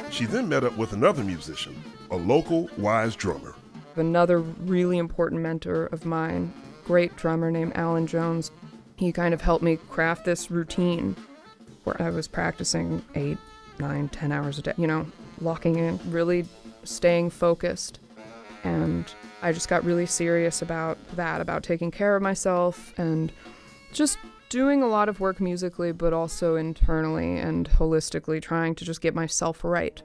She then met up with another musician, a local wise drummer. Another really important mentor of mine, great drummer named Alan Jones, he kind of helped me craft this routine where I was practicing 8, 9, 10 hours a day, locking in, really staying focused. And I just got really serious about that, about taking care of myself and just doing a lot of work musically, but also internally and holistically, trying to just get myself right.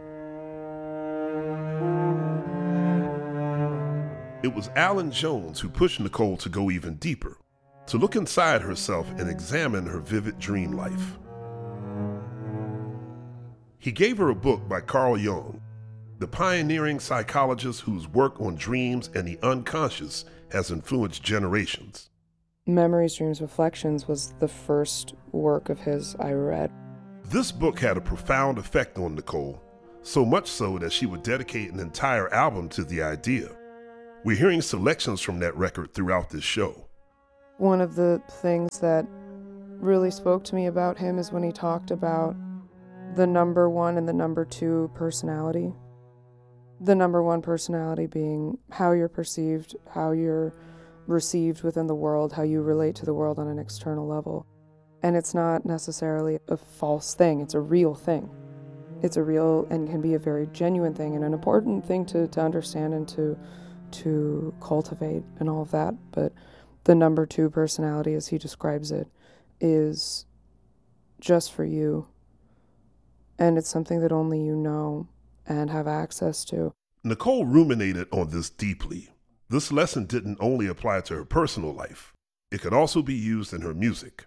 It was Alan Jones who pushed Nicole to go even deeper, to look inside herself and examine her vivid dream life. He gave her a book by Carl Jung, the pioneering psychologist whose work on dreams and the unconscious has influenced generations. Memories, Dreams, Reflections was the first work of his I read. This book had a profound effect on Nicole, so much so that she would dedicate an entire album to the idea. We're hearing selections from that record throughout this show. One of the things that really spoke to me about him is when he talked about the number one and the number two personality. The number one personality being how you're perceived, how you're received within the world, how you relate to the world on an external level. And it's not necessarily a false thing, it's a real thing. It's a real and can be a very genuine thing and an important thing to understand and to cultivate and all of that. But the number two personality, as he describes it, is just for you. And it's something that only you know and have access to. Nicole ruminated on this deeply. This lesson didn't only apply to her personal life. It could also be used in her music.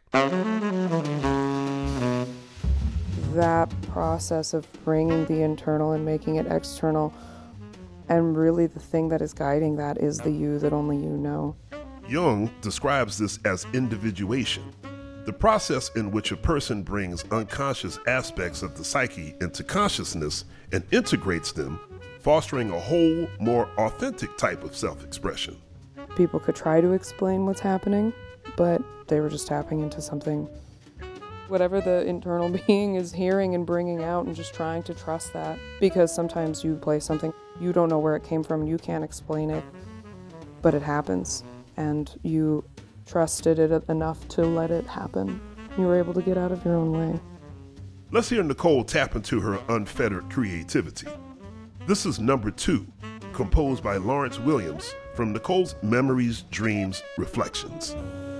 That process of bringing the internal and making it external, and really the thing that is guiding that is the you that only you know. Jung describes this as individuation, the process in which a person brings unconscious aspects of the psyche into consciousness and integrates them, fostering a whole, more authentic type of self-expression. People could try to explain what's happening, but they were just tapping into something. Whatever the internal being is hearing and bringing out, and just trying to trust that. Because sometimes you play something, you don't know where it came from, you can't explain it, but it happens. And you trusted it enough to let it happen. You were able to get out of your own way. Let's hear Nicole tap into her unfettered creativity. This is number 2, composed by Lawrence Williams from Nicole's Memories, Dreams, Reflections.